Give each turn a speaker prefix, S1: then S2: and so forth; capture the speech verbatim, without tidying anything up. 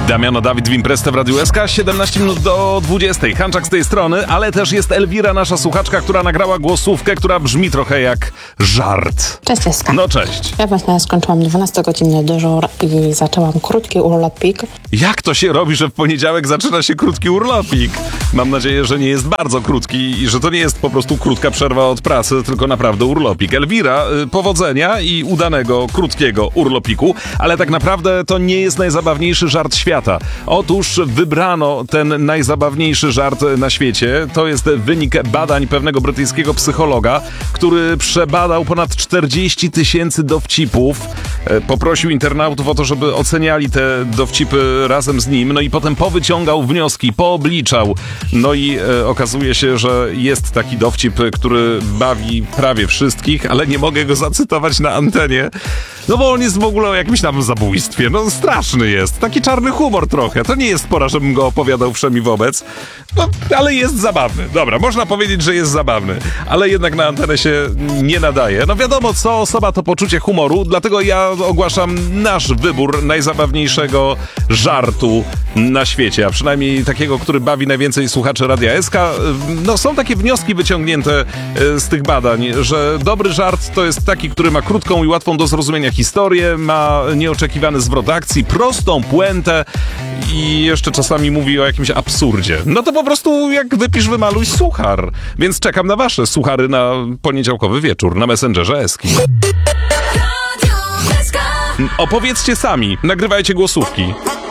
S1: Damiano Dawid w Imprezę w Radiu S K, siedemnaście minut do dwudziestej. Hanczak z tej strony, ale też jest Elwira, nasza słuchaczka, która nagrała głosówkę, która brzmi trochę jak żart.
S2: Cześć, Eska.
S1: No cześć.
S2: Ja właśnie skończyłam dwunastogodzinny dyżur i zaczęłam krótki urlopik.
S1: Jak to się robi, że w poniedziałek zaczyna się krótki urlopik? Mam nadzieję, że nie jest bardzo krótki i że to nie jest po prostu krótka przerwa od pracy, tylko naprawdę urlopik. Elwira, y, powodzenia i udanego, krótkiego urlopiku, ale tak naprawdę to nie jest najzabawniejszy żart świata. Otóż wybrano ten najzabawniejszy żart na świecie. To jest wynik badań pewnego brytyjskiego psychologa, który przebadał ponad czterdzieści tysięcy dowcipów. Poprosił internautów o to, żeby oceniali te dowcipy razem z nim, no i potem powyciągał wnioski, poobliczał. No i e, okazuje się, że jest taki dowcip, który bawi prawie wszystkich, ale nie mogę go zacytować na antenie, no bo on jest w ogóle o jakimś tam zabójstwie. No straszny jest. Taki czarny humor trochę. To nie jest pora, żebym go opowiadał wszemi wobec. No, ale jest zabawny. Dobra, można powiedzieć, że jest zabawny, ale jednak na antenę się nie nadaje. No wiadomo, co osoba to poczucie humoru, dlatego ja ogłaszam nasz wybór najzabawniejszego żartu na świecie, a przynajmniej takiego, który bawi najwięcej słuchaczy Radia S K. No są takie wnioski wyciągnięte z tych badań, że dobry żart to jest taki, który ma krótką i łatwą do zrozumienia historię, ma nieoczekiwany zwrot akcji, prostą puentę i jeszcze czasami mówi o jakimś absurdzie. No to po prostu jak wypisz, wymaluj suchar. Więc czekam na wasze suchary na poniedziałkowy wieczór na Messengerze Eski. Opowiedzcie sami, nagrywajcie głosówki.